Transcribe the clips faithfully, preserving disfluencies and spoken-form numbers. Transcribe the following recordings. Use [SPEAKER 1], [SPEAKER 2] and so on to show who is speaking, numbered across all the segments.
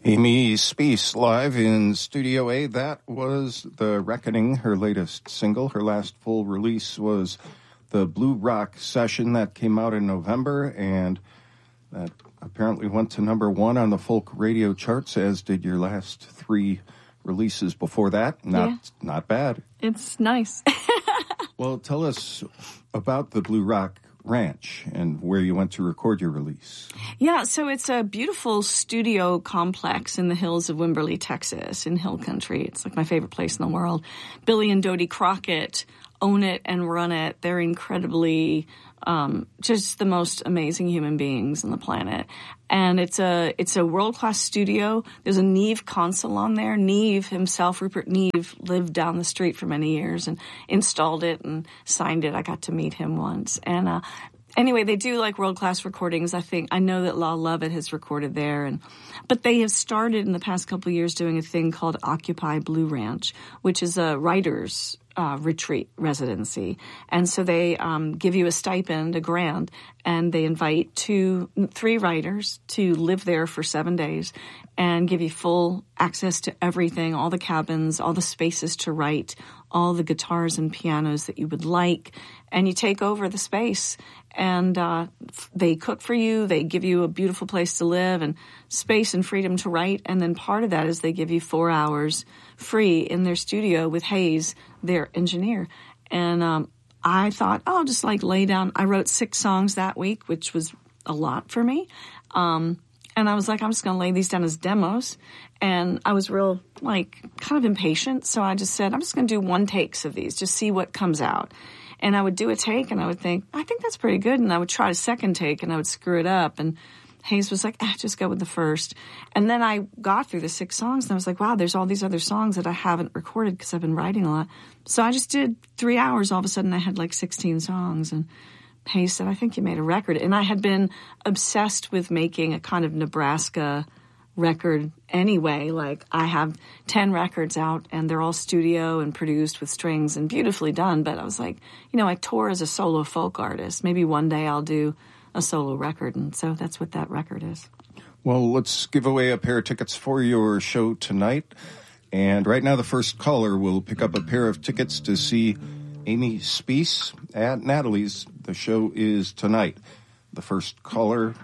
[SPEAKER 1] Amy Speece live in Studio A. That was The Reckoning, her latest single. Her last full release was the Blue Rock Session that came out in November, and that apparently went to number one on the folk radio charts, as did your last three releases before that. Not, yeah. Not bad.
[SPEAKER 2] It's nice.
[SPEAKER 1] Well, tell us about the Blue Rock Ranch and where you went to record your release.
[SPEAKER 2] Yeah, so it's a beautiful studio complex in the hills of Wimberley, Texas, in Hill Country. It's like my favorite place in the world. Billy and Dodie Crockett own it and run it. They're incredibly um, just the most amazing human beings on the planet. And it's a it's a world-class studio. There's a Neve console on there. Neve himself, Rupert Neve, lived down the street for many years and installed it and signed it. I got to meet him once. And uh, anyway, they do like world-class recordings. I think I know that Lyle Lovett has recorded there, and but they have started in the past couple of years doing a thing called Occupy Blue Ranch, which is a writer's Uh, retreat residency. And so they um, give you a stipend, a grant, and they invite two, three writers to live there for seven days and give you full access to everything, all the cabins, all the spaces to write, all the guitars and pianos that you would like. And you take over the space, and uh, they cook for you. They give you a beautiful place to live and space and freedom to write. And then part of that is they give you four hours free in their studio with Hayes, their engineer. And um, I thought, oh, I'll just like lay down. I wrote six songs that week, which was a lot for me. Um, and I was like, I'm just going to lay these down as demos. And I was real, like, kind of impatient. So I just said, I'm just going to do one takes of these, just see what comes out. And I would do a take, and I would think, I think that's pretty good. And I would try a second take, and I would screw it up. And Hayes was like, ah, just go with the first. And then I got through the six songs, and I was like, wow, there's all these other songs that I haven't recorded because I've been writing a lot. So I just did three hours. All of a sudden, I had like sixteen songs. And Hayes said, I think you made a record. And I had been obsessed with making a kind of Nebraska record anyway. Like, I have ten records out, and they're all studio and produced with strings and beautifully done. But I was like, you know, I tour as a solo folk artist. Maybe one day I'll do a solo record, and so that's what that record is.
[SPEAKER 1] Well, let's give away a pair of tickets for your show tonight. And right now, the first caller will pick up a pair of tickets to see Amy Speece at Natalie's. The show is tonight. The first caller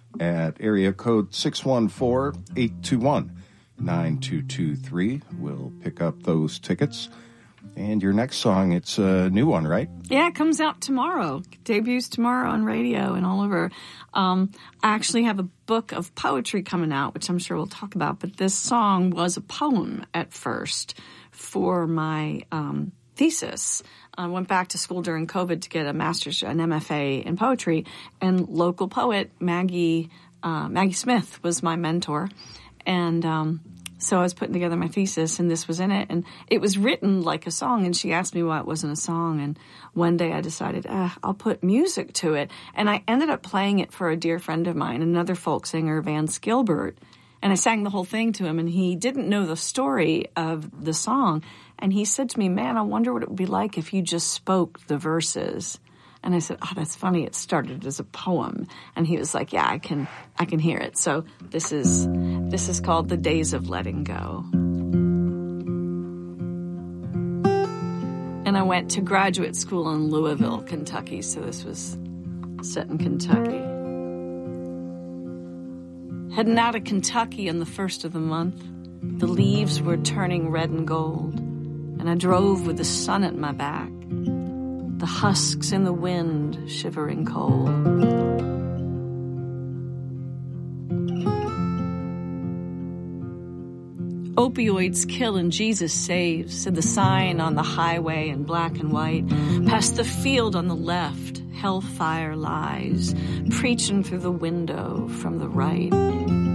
[SPEAKER 1] at area code six one four, eight two one, nine two two three will pick up those tickets. And your next song, it's a new one, right?
[SPEAKER 2] Yeah, it comes out tomorrow. Debuts tomorrow on radio and all over. Um, I actually have a book of poetry coming out, which I'm sure we'll talk about. But this song was a poem at first for my um, thesis. I went back to school during COVID to get a master's, an M F A in poetry. And local poet Maggie uh, Maggie Smith was my mentor. And um So I was putting together my thesis, and this was in it. And it was written like a song, and she asked me why it wasn't a song. And one day I decided, ah, I'll put music to it. And I ended up playing it for a dear friend of mine, another folk singer, Vance Gilbert. And I sang the whole thing to him, and he didn't know the story of the song. And he said to me, man, I wonder what it would be like if you just spoke the verses. And I said, oh, that's funny. It started as a poem. And he was like, yeah, I can I can hear it. So this is this is called The Days of Letting Go. And I went to graduate school in Louisville, Kentucky. So this was set in Kentucky. Heading out of Kentucky on the first of the month, the leaves were turning red and gold. And I drove with the sun at my back, the husks in the wind shivering cold. Opioids kill and Jesus saves, said the sign on the highway in black and white. Past the field on the left, hellfire lies, preaching through the window from the right.